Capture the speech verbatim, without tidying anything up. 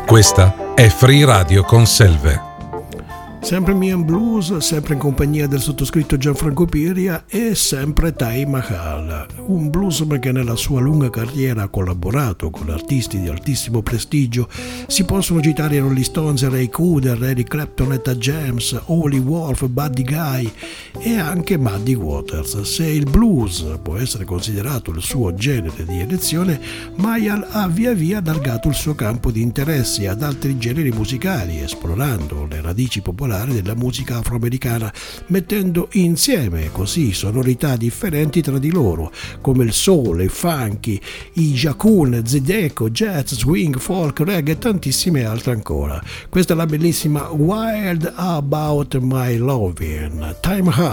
Questa è Free Radio con Selve. Sempre Mian Blues, sempre in compagnia del sottoscritto Gianfranco Piria e sempre Taj Mahal, un bluesman che nella sua lunga carriera ha collaborato con artisti di altissimo prestigio. Si possono citare i Rolling Stones, Ray Cooder, Eric Clapton, Etta James, Howlin' Wolf, Buddy Guy e anche Muddy Waters. Se il blues può essere considerato il suo genere di elezione, Mahal ha via via allargato il suo campo di interessi ad altri generi musicali, esplorando le radici popolari della musica afroamericana, mettendo insieme così sonorità differenti tra di loro, come il soul, il funky, i jacun, zydeco, jazz, swing, folk, reggae e tantissime altre ancora. Questa è la bellissima Wild About My Lovin', Taj Mahal.